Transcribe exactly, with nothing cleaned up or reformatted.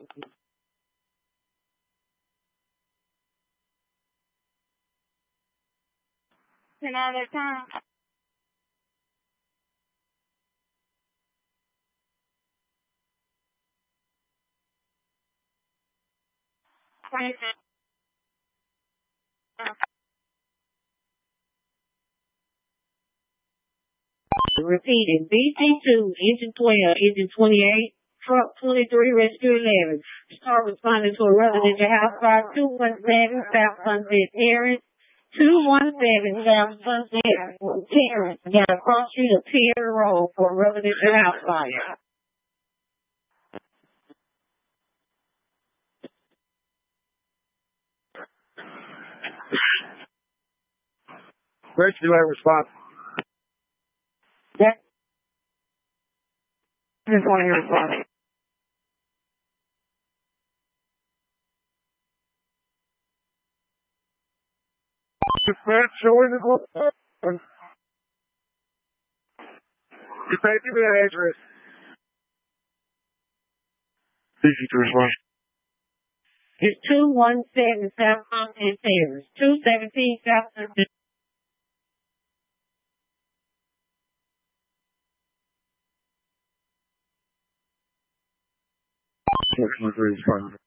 Ten out of time. Repeating, B C two, engine twelve, engine twenty-eight, truck twenty-three, rescue eleven. Start responding to a residential house fire, two one seven, South Sunset Terrace. two one seven, South Sunset Terrace. Got a cross street of Pier Road for a residential house fire. Rescue eleven response. That just want to hear response. Dispatch showing the location. Dispatch, give me that address. B C two response. It's two one seven South Sunset Terrace. two seventeen South Sunset. Section three responding.